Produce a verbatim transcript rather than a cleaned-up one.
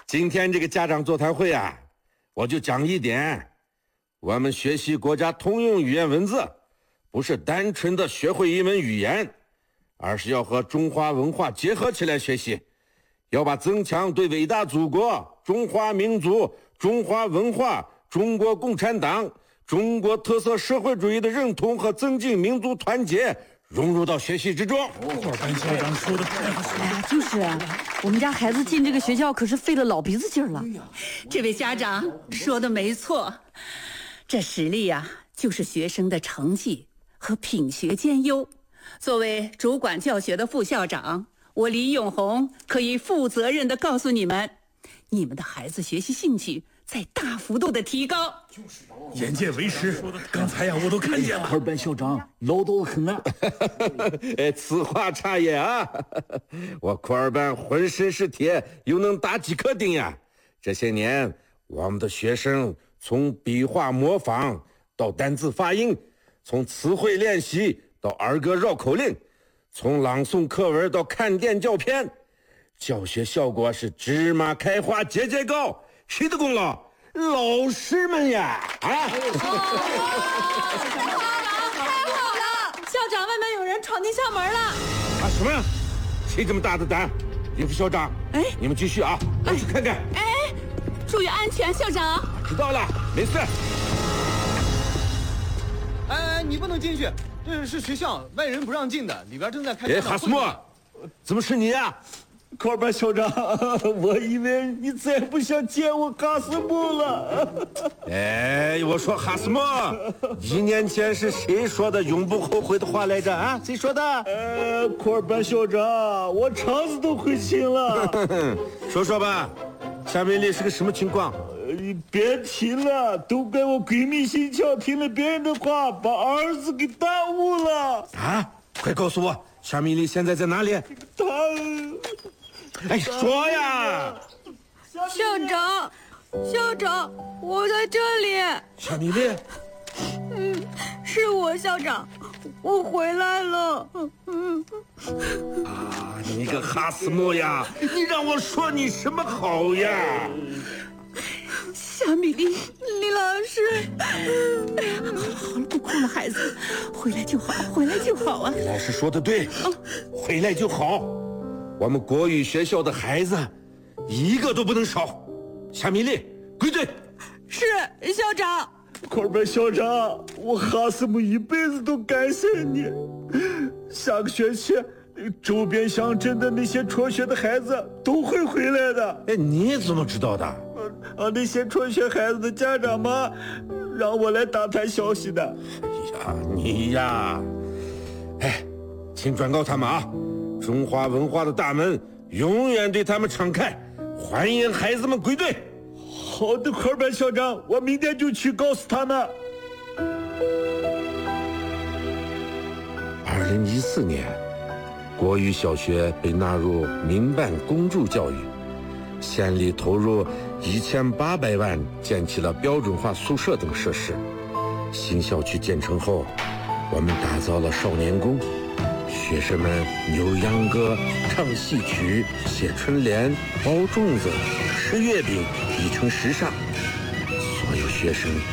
今天这个家长座谈会啊，我就讲一点，我们学习国家通用语言文字，不是单纯的学会一门语言，而是要和中华文化结合起来学习，要把增强对伟大祖国、中华民族、中华文化、中国共产党、中国特色社会主义的认同和增进民族团结融入到学习之中。 哦，班校长说的太好了。 哎呀，就是啊，我们家孩子进这个学校可是费了老鼻子劲儿了。 这位家长说的没错，这实力呀、啊，就是学生的成绩和品学兼优。作为主管教学的副校长，我李永红可以负责任地告诉你们，你们的孩子学习兴趣在大幅度的提高。 眼见为实，刚才呀、啊、我都看见了。 二班校长唠叨得很啊。 哎，此话差也啊！我库尔班浑身是铁，又能打几颗钉呀？这些年，我们的学生从笔画模仿到单字发音，从词汇练习到儿歌绕口令，从朗诵课文到看电教片，教学效果是芝麻开花节节高。谁的功劳？老师们呀！啊！ 太好了！校长，外面有人闯进校门了！ 啊，什么？谁这么大的胆？李副校长， 哎， 你们继续啊，我去看看。 哎，注意安全，校长。 知道了，没事。 哎，你不能进去，这是学校，外人不让进的，里边正在开。 哎，哈斯莫，怎么是你呀？ 库尔班校长，我以为你再不想见我哈斯莫了。 哎，我说哈斯莫，一年前是谁说的永不后悔的话来着啊？谁说的？ 呃，库尔班校长，我肠子都悔青了。 说说吧，夏美丽是个什么情况？ 你别提了，都怪我鬼迷心窍，听了别人的话，把儿子给耽误了。 啊！快告诉我，夏米丽现在在哪里？ 他， 哎，说呀！ 校长，校长，我在这里。 夏米丽， 嗯，是我校长，我回来了。嗯， 啊，你个哈斯莫呀，你让我说你什么好呀？ 夏米丽，李老师，哎呀，好了好了，不哭了，孩子，回来就好，回来就好啊。 李老师说的对，回来就好。我们国语学校的孩子，一个都不能少。夏米丽，归队。 是校长。 库尔班校长，我哈斯姆一辈子都感谢你。下个学期，周边乡镇的那些辍学的孩子都会回来的。 哎，你怎么知道的？ 啊，那些辍学孩子的家长们让我来打探消息的。 哎呀，你呀，哎，请转告他们啊，中华文化的大门永远对他们敞开，欢迎孩子们归队。 好的，库尔班校长，我明天就去告诉他们。 二零一四年，国语小学被纳入民办公助教育，县里投入一千八百万建起了标准化宿舍等设施。新校区建成后，我们打造了少年宫，学生们扭秧歌、唱戏曲、写春联、包粽子、吃月饼已成时尚。所有学生